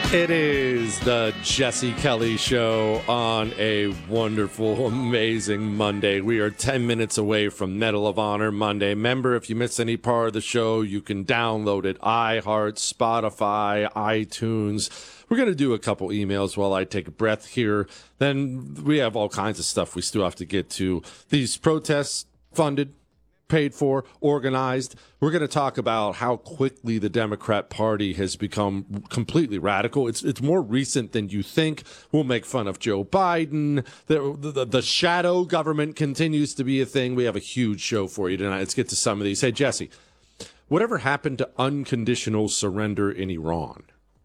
It is the Jesse Kelly Show on a wonderful, amazing Monday. We are 10 minutes away from Medal of Honor Monday. Remember, if you miss any part of the show, you can download it. iHeart, Spotify, iTunes. We're going to do a couple emails while I take a breath here. Then we have all kinds of stuff we still have to get to. These protests funded, paid for, organized. We're going to talk about how quickly the Democrat Party has become completely radical. It's more recent than you think. We'll make fun of Joe Biden. The shadow government continues to be a thing. We have a huge show for you tonight. Let's get to some of these. Hey, Jesse, whatever happened to unconditional surrender in Iran?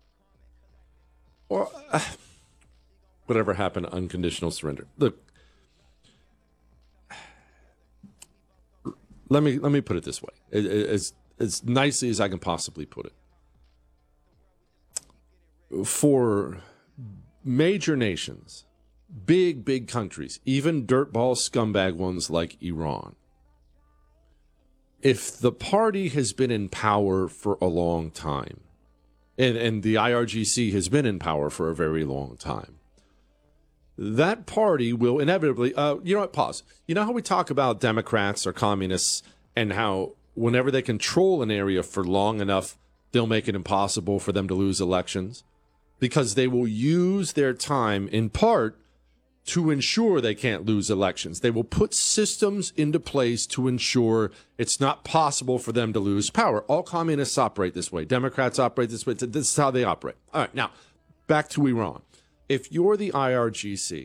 Or whatever happened to unconditional surrender? Look, Let me put it this way, as nicely as I can possibly put it. For major nations, big countries, even dirtball scumbag ones like Iran, if the party has been in power for a long time, and the IRGC has been in power for a very long time, that party will inevitably, you know what, pause. You know how we talk about Democrats or communists and how whenever they control an area for long enough, they'll make it impossible for them to lose elections? Because they will use their time in part to ensure they can't lose elections. They will put systems into place to ensure it's not possible for them to lose power. All communists operate this way. Democrats operate this way. This is how they operate. All right, now, back to Iran. If you're the IRGC,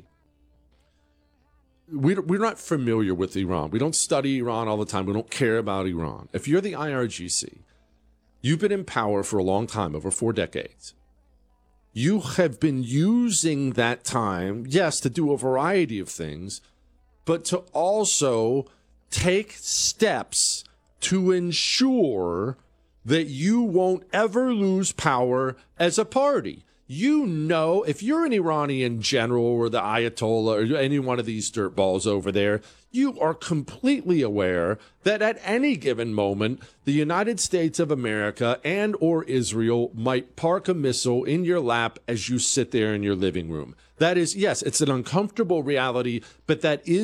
we're not familiar with Iran. We don't study Iran all the time. We don't care about Iran. If you're the IRGC, you've been in power for a long time, over 4 decades. You have been using that time, yes, to do a variety of things, but to also take steps to ensure that you won't ever lose power as a party. You know, if you're an Iranian general or the Ayatollah or any one of these dirtballs over there, you are completely aware that at any given moment, the United States of America and or Israel might park a missile in your lap as you sit there in your living room. That is, yes, it's an uncomfortable reality, but that is